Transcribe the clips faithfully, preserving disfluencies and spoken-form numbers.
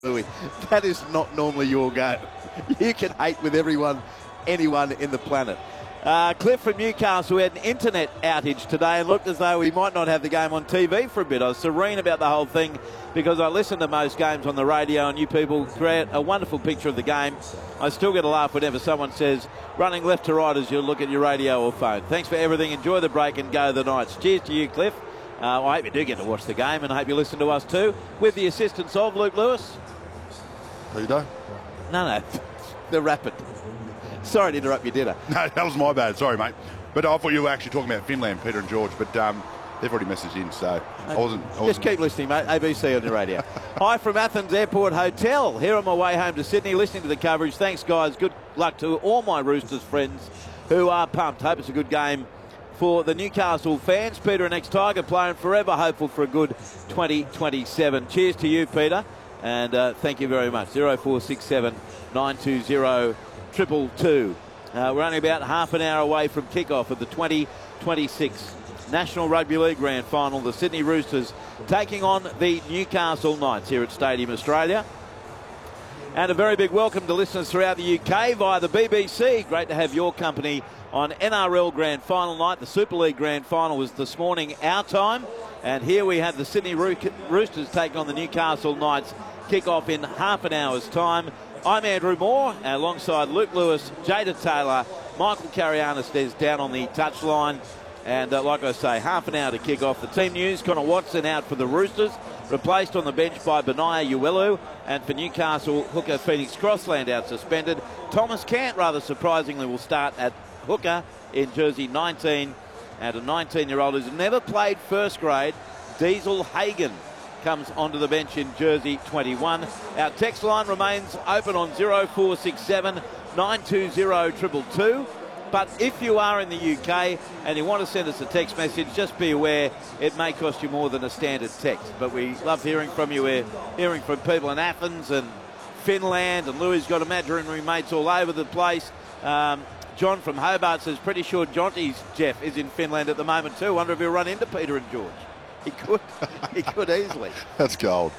Louis, that is not normally your game. You can hate with everyone, anyone in the planet. Uh, Cliff from Newcastle had an internet outage today and looked as though we might not have the game on T V for a bit. I was serene about the whole thing because I listen to most games on the radio and you people create a wonderful picture of the game. I still get a laugh whenever someone says running left to right as you look at your radio or phone. Thanks for everything. Enjoy the break and go the Knights. Cheers to you, Cliff. Uh, I hope you do get to watch the game and I hope you listen to us too with the assistance of Luke Lewis. Who do? No, no, the Rapid. Sorry to interrupt your dinner. No, that was my bad. Sorry, mate. But I thought you were actually talking about Finland, Peter and George, but um, they've already messaged in, so I wasn't... I wasn't Just keep listening, mate. A B C on your radio. Hi from Athens Airport Hotel. Here on my way home to Sydney, listening to the coverage. Thanks, guys. Good luck to all my Roosters friends who are pumped. Hope it's a good game for the Newcastle fans. Peter, an ex-Tiger, playing forever, hopeful for a good twenty twenty-seven. Cheers to you, Peter, and uh, thank you very much. zero four six seven nine two zero triple two. Uh, we're only about half an hour away from kick-off of the twenty twenty-six National Rugby League Grand Final. The Sydney Roosters taking on the Newcastle Knights here at Stadium Australia. And a very big welcome to listeners throughout the U K via the B B C. Great to have your company on N R L Grand Final night. The Super League Grand Final was this morning our time. And here we have the Sydney Roo- Roosters taking on the Newcastle Knights. Kick-off in half an hour's time. I'm Andrew Moore, alongside Luke Lewis, Jada Taylor, Michael Carianis is down on the touchline. And uh, like I say, half an hour to kick off. The team news, Connor Watson out for the Roosters, replaced on the bench by Benaya Uelu. And for Newcastle, hooker Phoenix Crossland out suspended. Thomas Cant, rather surprisingly, will start at hooker in jersey nineteen. And a nineteen-year-old who's never played first grade, Diesel Hagen, comes onto the bench in jersey twenty-one. Our text line remains open on zero four six seven nine two zero two two two. But if you are in the U K and you want to send us a text message, just be aware it may cost you more than a standard text. But we love hearing from you. We're hearing from people in Athens and Finland, and Louis got imaginary mates all over the place. Um, John from Hobart says, pretty sure Jonty's Jeff is in Finland at the moment too. Wonder if he'll run into Peter and George. He could. He could easily. That's gold.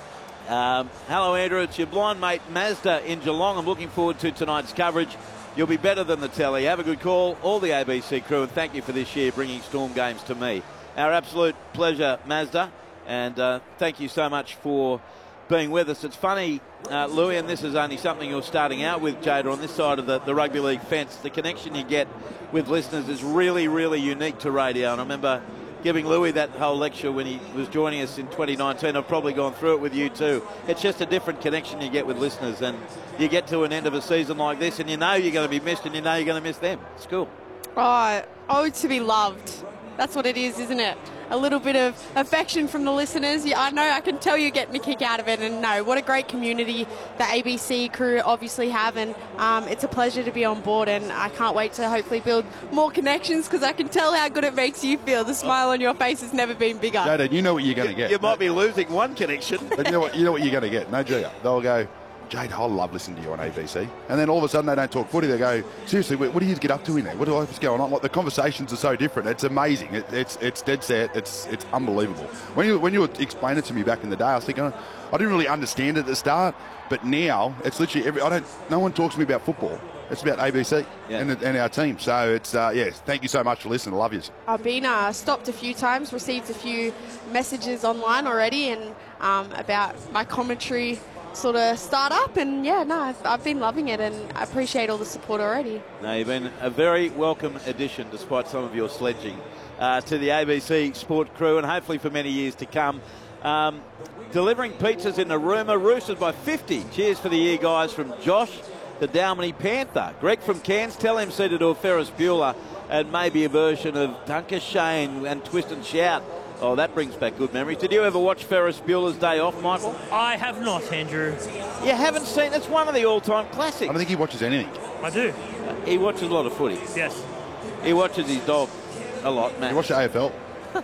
Um, hello, Andrew. It's your blind mate Mazda in Geelong. I'm looking forward to tonight's coverage. You'll be better than the telly. Have a good call, all the A B C crew, and thank you for this year bringing Storm games to me. Our absolute pleasure, Mazda, and uh, thank you so much for being with us. It's funny, uh, Louis, and this is only something you're starting out with, Jada, on this side of the, the rugby league fence. The connection you get with listeners is really, really unique to radio, and I remember giving Louis that whole lecture when he was joining us in twenty nineteen. I've probably gone through it with you too. It's just a different connection you get with listeners, and you get to an end of a season like this and you know you're going to be missed and you know you're going to miss them. It's cool. Oh, oh, to be loved. That's what it is, isn't it? A little bit of affection from the listeners. Yeah, I know, I can tell you're getting a kick out of it. And no, what a great community the A B C crew obviously have. And um, it's a pleasure to be on board. And I can't wait to hopefully build more connections because I can tell how good it makes you feel. The smile on your face has never been bigger. Jada, you know what you're going to get. You might be losing one connection. But you know what, you know what you're going to get. No, Gia. They'll go, Jade, I love listening to you on A B C. And then all of a sudden they don't talk footy. They go, seriously, what do you get up to in there? What what's going on? Like, the conversations are so different. It's amazing. It, it's it's dead set. It's it's unbelievable. When you when you were explaining it to me back in the day, I was thinking, I didn't really understand it at the start. But now it's literally every. I don't. No one talks to me about football. It's about A B C yeah. and, and our team. So it's uh, yes. Thank you so much for listening. I love you. I've been uh, stopped a few times, received a few messages online already, and um, about my commentary sort of start up, and yeah, no, I've, I've been loving it, and I appreciate all the support already. No, you've been a very welcome addition, despite some of your sledging, uh, to the A B C Sport crew, and hopefully for many years to come. Um, delivering pizzas in the Rumour, Roosters by fifty. Cheers for the year, guys, from Josh, the Dalmany Panther. Greg from Cairns, tell M C to do a Ferris Bueller and maybe a version of Dunker Shane and Twist and Shout. Oh, that brings back good memories. Did you ever watch Ferris Bueller's Day Off, Michael? I have not, Andrew. You haven't seen? It's one of the all-time classics. I don't think he watches anything. I do. Uh, he watches a lot of footy. Yes. He watches his dog a lot, man. You watch the A F L?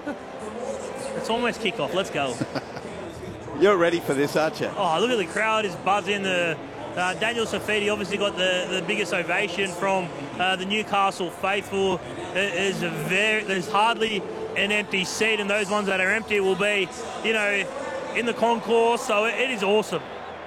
It's almost kick-off. Let's go. You're ready for this, aren't you? Oh, look at the crowd is buzzing. The uh, Daniel Safidi obviously got the, the biggest ovation from uh, the Newcastle faithful. It is a very, there's hardly an empty seat, and those ones that are empty will be, you know, in the concourse. So it, it is awesome.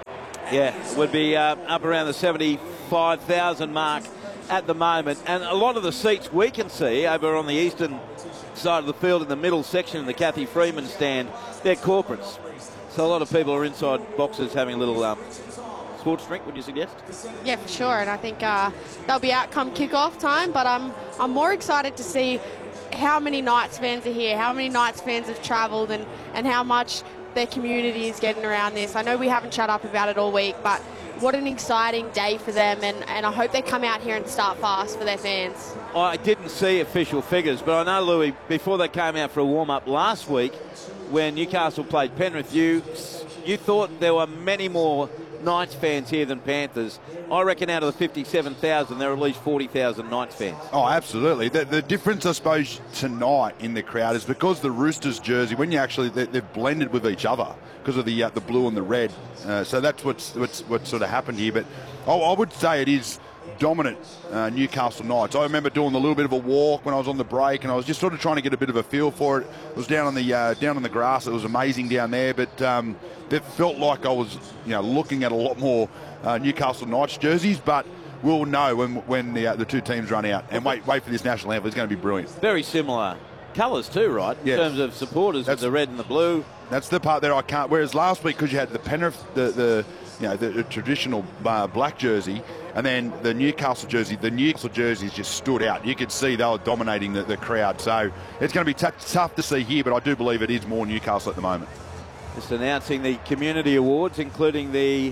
Yeah, would be uh, up around the seventy-five thousand mark at the moment. And a lot of the seats we can see over on the eastern side of the field in the middle section in the Kathy Freeman stand, they're corporates. So a lot of people are inside boxes having a little um, sports drink, would you suggest? Yeah, for sure. And I think uh, they'll be out come kick-off time, but I'm, I'm more excited to see how many Knights fans are here, how many Knights fans have travelled, and, and how much their community is getting around this. I know we haven't shut up about it all week, but what an exciting day for them, and, and I hope they come out here and start fast for their fans. I didn't see official figures, but I know, Louis, before they came out for a warm-up last week, when Newcastle played Penrith, you, you thought there were many more Knights fans here than Panthers. I reckon out of the fifty-seven thousand, there are at least forty thousand Knights fans. Oh, absolutely. The, the difference, I suppose, tonight in the crowd is because the Roosters jersey, when you actually, they, they've blended with each other because of the uh, the blue and the red. Uh, so that's what's, what's what sort of happened here. But I, I would say it is dominant uh, Newcastle Knights. I remember doing a little bit of a walk when I was on the break, and I was just sort of trying to get a bit of a feel for it. It was down on the uh, down on the grass. It was amazing down there, but um, it felt like I was, you know, looking at a lot more uh, Newcastle Knights jerseys. But we'll know when when the uh, the two teams run out. And wait, wait for this national anthem. It's going to be brilliant. Very similar colours too, right? In yes. terms of supporters, That's, with the red and the blue. That's the part there I can't. Whereas last week, because you had the Penrith, the the you know the, the traditional uh, black jersey, and then the Newcastle jersey, the Newcastle jerseys just stood out. You could see they were dominating the, the crowd. So it's going to be t- tough to see here, but I do believe it is more Newcastle at the moment. Just announcing the community awards, including the.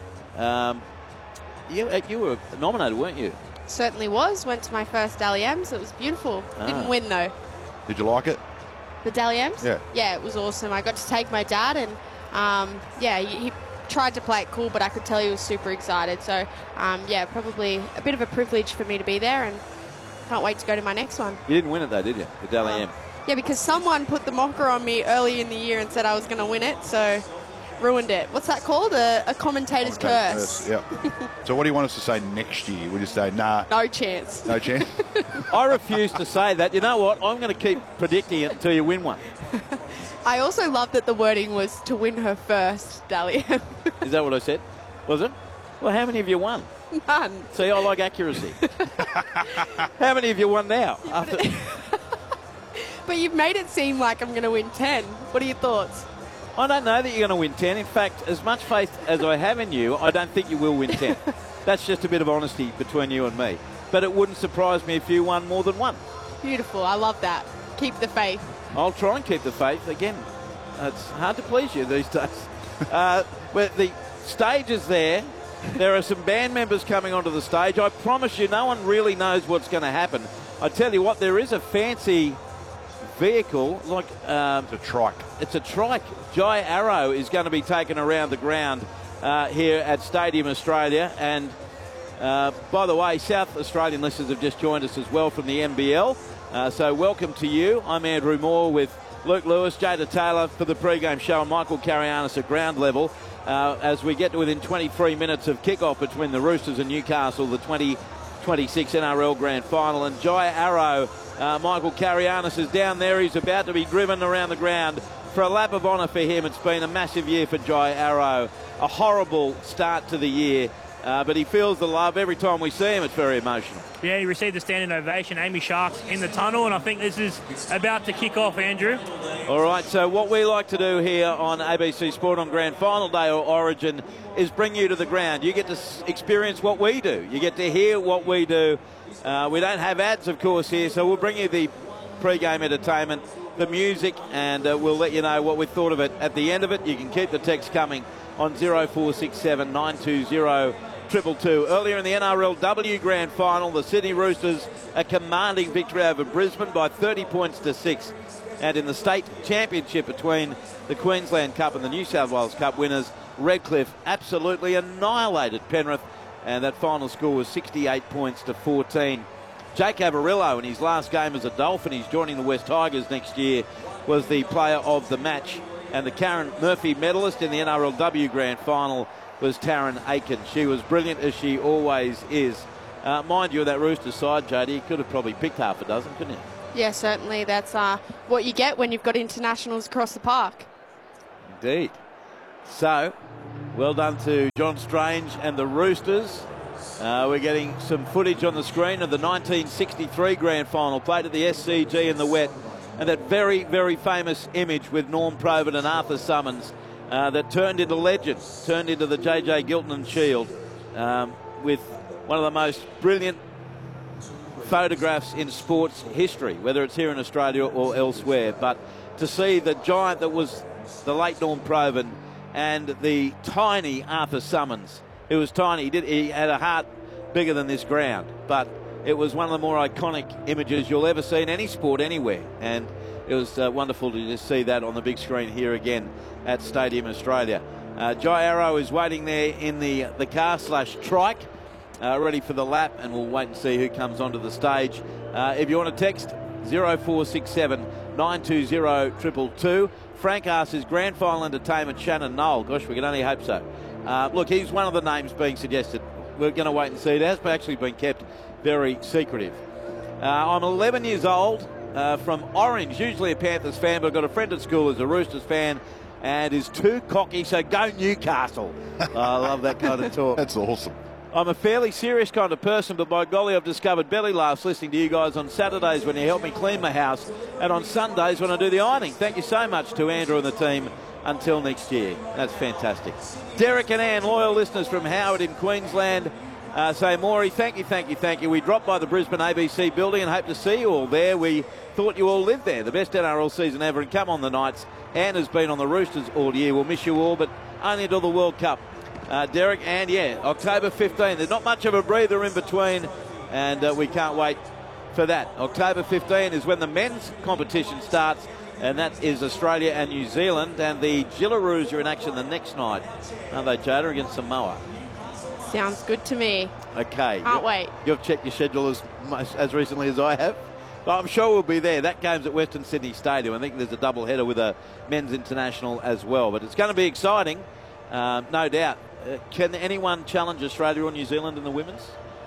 Um, you, you were nominated, weren't you? Certainly was. Went to my first Dally M's. It was beautiful. Ah. Didn't win though. Did you like it? The Dally M's? Yeah. Yeah, it was awesome. I got to take my dad, and um, yeah, he, he tried to play it cool, but I could tell he was super excited. So um, yeah, probably a bit of a privilege for me to be there, and can't wait to go to my next one. You didn't win it though, did you? The Dally M. Yeah, because someone put the mocker on me early in the year and said I was going to win it, so ruined it. What's that called? A, a commentator's curse. Yeah. So what do you want us to say next year? We just say, nah. No chance. No chance? I refuse to say that. You know what? I'm going to keep predicting it until you win one. I also love that the wording was to win her first Dally M. Is that what I said? Was it? Well, how many have you won? None. See, I like accuracy. How many have you won now? After... But you've made it seem like I'm going to win ten. What are your thoughts? I don't know that you're going to win ten. In fact, as much faith as I have in you, I don't think you will win ten. That's just a bit of honesty between you and me. But it wouldn't surprise me if you won more than one. Beautiful. I love that. Keep the faith. I'll try and keep the faith. Again, it's hard to please you these days. uh, but the stage is there. There are some band members coming onto the stage. I promise you, no one really knows what's going to happen. I tell you what, there is a fancy vehicle, like um, It's a trike. It's a trike. Jai Arrow is going to be taken around the ground uh, here at Stadium Australia. And uh, by the way, South Australian listeners have just joined us as well from the N B L. Uh, so welcome to you. I'm Andrew Moore with Luke Lewis, Jada Taylor for the pre-game show, and Michael Carianis at ground level. Uh, as we get to within twenty-three minutes of kickoff between the Roosters and Newcastle, the twenty twenty-six N R L Grand Final. And Jai Arrow, uh, Michael Carianis is down there. He's about to be driven around the ground for a lap of honour for him. It's been a massive year for Jai Arrow. A horrible start to the year, uh, but he feels the love. Every time we see him, it's very emotional. Yeah, he received a standing ovation. Amy Shark's in the tunnel, and I think this is about to kick off, Andrew. All right, so what we like to do here on A B C Sport on Grand Final Day or Origin is bring you to the ground. You get to experience what we do. You get to hear what we do. Uh, we don't have ads, of course, here, so we'll bring you the pre-game entertainment, the music, and uh, we'll let you know what we thought of it. At the end of it, you can keep the text coming on oh four six seven, nine two zero, two two two. Earlier in the N R L W Grand Final, the Sydney Roosters a commanding victory over Brisbane by thirty points to six. And in the state championship between the Queensland Cup and the New South Wales Cup winners, Redcliffe absolutely annihilated Penrith, and that final score was sixty-eight points to fourteen. Jake Averillo, in his last game as a Dolphin, he's joining the West Tigers next year, was the player of the match. And the Karen Murphy medalist in the N R L W Grand Final was Taryn Aiken. She was brilliant, as she always is. Uh, mind you, that Roosters side, Jody, you could have probably picked half a dozen, couldn't you? Yeah, certainly. That's uh, what you get when you've got internationals across the park. Indeed. So, Well done to John Strange and the Roosters. Uh, we're getting some footage on the screen of the nineteen sixty-three grand final played at the S C G in the wet, and that very, very famous image with Norm Probert and Arthur Summons uh, that turned into legend, turned into the J J Giltinan Shield um, with one of the most brilliant photographs in sports history, whether it's here in Australia or elsewhere. But to see the giant that was the late Norm Probert and the tiny Arthur Summons, who was tiny, he, did, he had a heart bigger than this ground, but it was one of the more iconic images you'll ever see in any sport anywhere, and it was uh, wonderful to just see that on the big screen here again at Stadium Australia. Uh, Jai Arrow is waiting there in the, the car slash trike, uh, ready for the lap, and we'll wait and see who comes onto the stage. Uh, if you want to text zero four six seven nine two zero two two two. Frank asks, is Grand Final Entertainment Shannon Noel? Gosh, we can only hope so. Uh, look, he's one of the names being suggested. We're going to wait and see. It has actually been kept very secretive. Uh, I'm eleven years old, uh, from Orange, usually a Panthers fan, but I've got a friend at school who's a Roosters fan and is too cocky, so go Newcastle. I love that kind of talk. That's awesome. I'm a fairly serious kind of person, but by golly, I've discovered belly laughs listening to you guys on Saturdays when you help me clean my house and on Sundays when I do the ironing. Thank you so much to Andrew and the team. Until next year. That's fantastic. Derek and Ann, loyal listeners from Howard in Queensland, uh, say, Maury, thank you, thank you, thank you. We dropped by the Brisbane A B C building and hope to see you all there. We thought you all lived there. The best N R L season ever, and come on the Knights. Ann has been on the Roosters all year. We'll miss you all, but only until the World Cup. Uh, Derek, and yeah, October fifteenth. There's not much of a breather in between, and uh, we can't wait for that. October fifteenth is when the men's competition starts, and that is Australia and New Zealand, and the Gillaroos are in action the next night, aren't they, Jada, against Samoa? Sounds good to me. Okay. Can't wait. You've checked your schedule as much, as recently as I have. But I'm sure we'll be there. That game's at Western Sydney Stadium. I think there's a double header with a men's international as well. But it's going to be exciting, um, no doubt. Uh, can anyone challenge Australia or New Zealand in the women's?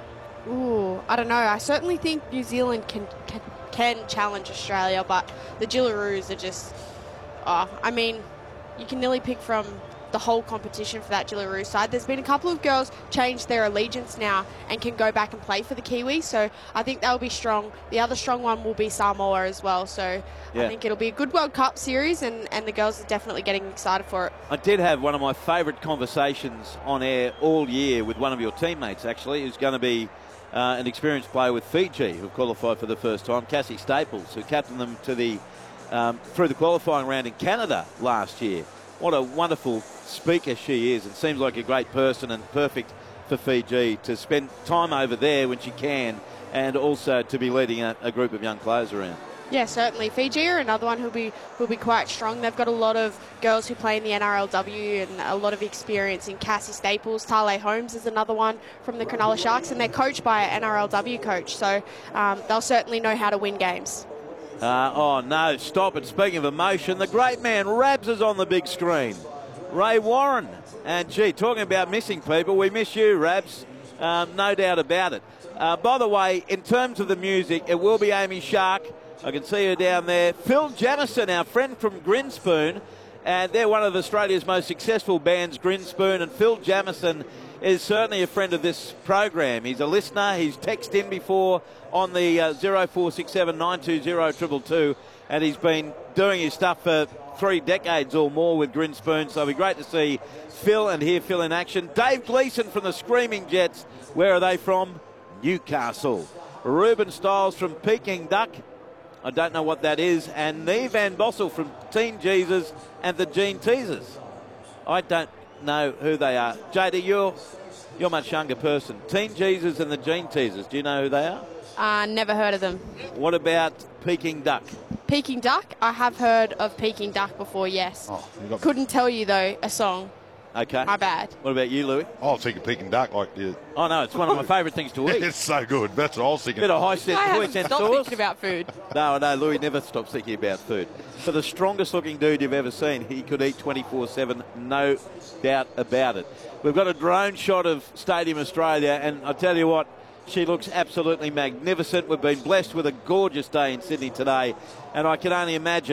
Ooh, I don't know. I certainly think New Zealand can can, can challenge Australia, but the Gillaroos are just... Oh, I mean, you can nearly pick from the whole competition for that Gillaroos side. There's been a couple of girls change their allegiance now and can go back and play for the Kiwis, so I think they'll be strong. The other strong one will be Samoa as well, so yeah. I think it'll be a good World Cup series, and, and the girls are definitely getting excited for it. I did have one of my favourite conversations on air all year with one of your teammates, actually, who's going to be uh, an experienced player with Fiji, who qualified for the first time, Cassie Staples, who captained them to the um, through the qualifying round in Canada last year. What a wonderful speaker she is, and seems like a great person and perfect for Fiji to spend time over there when she can, and also to be leading a, a group of young players around. Yeah, certainly. Fiji are another one who'll be who'll be quite strong. They've got a lot of girls who play in the N R L W and a lot of experience in Cassie Staples. Tale Holmes is another one from the Cronulla Sharks, and they're coached by an N R L W coach, so um, they'll certainly know how to win games. Uh, oh, no, stop it. Speaking of emotion, the great man Rabs is on the big screen. Ray Warren. And, gee, talking about missing people, we miss you, Rabs. Um, no doubt about it. Uh, by the way, in terms of the music, it will be Amy Shark. I can see her down there. Phil Jamison, our friend from Grinspoon, and they're one of Australia's most successful bands, Grinspoon, and Phil Jamison is certainly a friend of this program. He's a listener. He's texted in before on the uh, zero four six seven nine two zero two two two, and he's been doing his stuff for three decades or more with Grinspoon, so it'll be great to see Phil and hear Phil in action. Dave Gleeson from the Screaming Jets. Where are they from? Newcastle. Ruben Stiles from Peking Duck. I don't know what that is. And Nee Van Bossel from Teen Jesus and the Gene Teasers. I don't know who they are. J D, you're, you're a much younger person. Teen Jesus and the Gene Teasers, do you know who they are? Uh, never heard of them. What about Peking Duck? Peking Duck? I have heard of Peking Duck before, yes. Oh, you got... Couldn't tell you, though, a song. Okay. My bad. What about you, Louis? I was thinking Peking Duck. Like, yeah. Oh, no, it's one of my favourite things to eat. It's so good. That's what I was thinking. Bit of high set, I high haven't set stopped sauce. thinking about food. No, no, Louis never stops thinking about food. For the strongest looking dude you've ever seen, he could eat twenty-four seven, no doubt about it. We've got a drone shot of Stadium Australia, and I tell you what, she looks absolutely magnificent. We've been blessed with a gorgeous day in Sydney today, and I can only imagine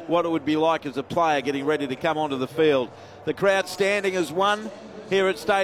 what it would be like as a player getting ready to come onto the field. The crowd standing as one here at Stadium